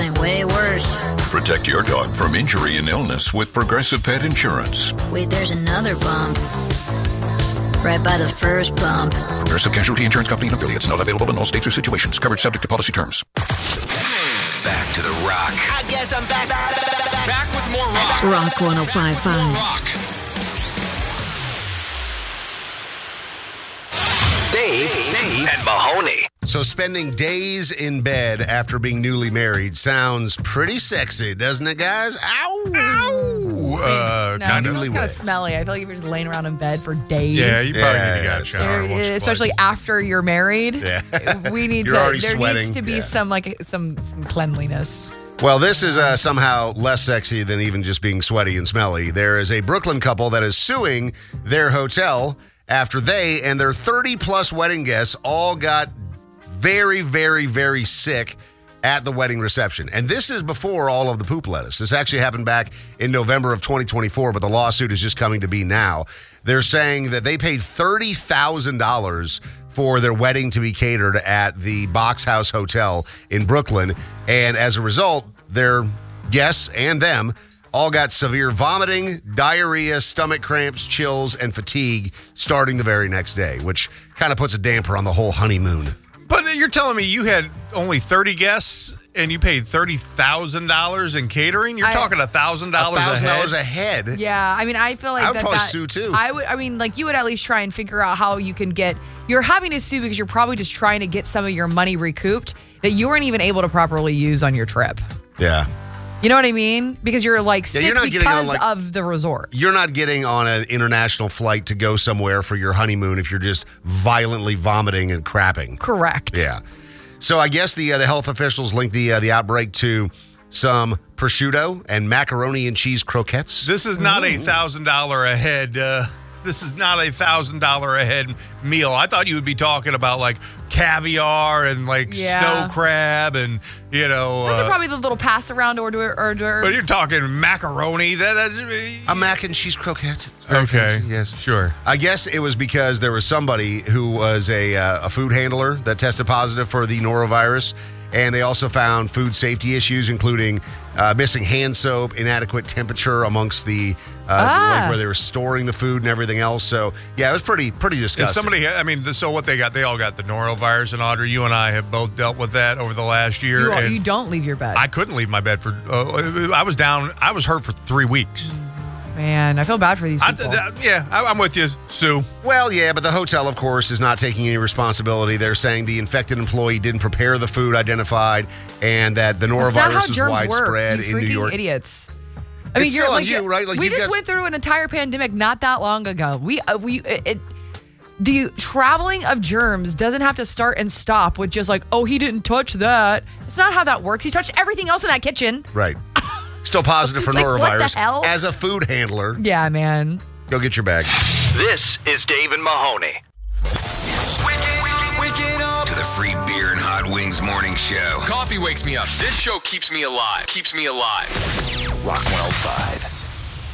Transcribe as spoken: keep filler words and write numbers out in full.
way worse. Protect your dog from injury and illness with Progressive Pet Insurance. Wait, there's another bump. Right by the first bump. Progressive Casualty Insurance Company and affiliates. Not available in all states or situations. Coverage subject to policy terms. Back to the rock. I guess I'm back. Back, back, back, back. Back with more rock. Rock one oh five point five. Rock. Dave, Dave, and Mahoney. So spending days in bed after being newly married sounds pretty sexy, doesn't it, guys? Ow! Ow! Uh, no, kind it of smells kind of smelly. I feel like if you're just laying around in bed for days. Yeah, you probably Yeah, need to get a shower. There- once or especially twice. after you're married. Yeah. We need You're to. already There sweating. needs to be Yeah. some like some, some cleanliness. Well, this is uh, somehow less sexy than even just being sweaty and smelly. There is a Brooklyn couple that is suing their hotel after they and their thirty-plus wedding guests all got very, very, very sick at the wedding reception. And this is before all of the poop lettuce. This actually happened back in November of twenty twenty-four, but the lawsuit is just coming to be now. They're saying that they paid thirty thousand dollars for their wedding to be catered at the Box House Hotel in Brooklyn. And as a result, their guests and them all got severe vomiting, diarrhea, stomach cramps, chills, and fatigue starting the very next day, which kind of puts a damper on the whole honeymoon. But you're telling me you had only thirty guests and you paid thirty thousand dollars in catering? You're I- talking one thousand dollars one a thousand dollars head? a head. Yeah, I mean, I feel like I would that, probably that- sue, too. I would. I mean, like you would at least try and figure out how you can get. You're having to sue because you're probably just trying to get some of your money recouped that you weren't even able to properly use on your trip. Yeah. You know what I mean? Because you're like Yeah, sick you're not getting on, because like- of the resort. You're not getting on an international flight to go somewhere for your honeymoon if you're just violently vomiting and crapping. Correct. Yeah. So I guess the uh, the health officials linked the uh, the outbreak to some prosciutto and macaroni and cheese croquettes. This is not a one thousand dollars a head. Uh, this is not a one thousand dollars a head meal. I thought you would be talking about like caviar and like Yeah. snow crab and, you know. Those uh, are probably the little pass around order hors d'oeuvres. But you're talking macaroni. That, that's A mac and cheese croquette. It's very okay. fancy, yes. Sure. I guess it was because there was somebody who was a uh, a food handler that tested positive for the norovirus, and they also found food safety issues, including uh, missing hand soap, inadequate temperature amongst the uh, Ah. like where they were storing the food and everything else. So yeah, it was pretty pretty Is disgusting. somebody, I mean, so what they got, they all got the norovirus, and Audrey, you and I have both dealt with that over the last year. you, are- and you don't leave your bed. I couldn't leave my bed for, uh, I was down, I was hurt for three weeks. Man, I feel bad for these I, people. th- yeah, I, I'm with you, Sue. Well, yeah, but the hotel, of course, is not taking any responsibility. They're saying the infected employee didn't prepare the food identified, and that the That's not how norovirus is germs widespread work. You in New freaking York. idiots. I mean, It's you're still on like you, you're- right? Like, we you've just got- went through an entire pandemic not that long ago. We uh, we it, it the traveling of germs doesn't have to start and stop with just like, oh, he didn't touch that. It's not how that works. He touched everything else in that kitchen. Right. Still positive for It's like, what the norovirus. hell? As a food handler, Yeah, man. go get your bag. This is Dave and Mahoney. To the free beer and hot wings morning show. Coffee wakes me up. This show keeps me alive. Keeps me alive. Rock one oh five.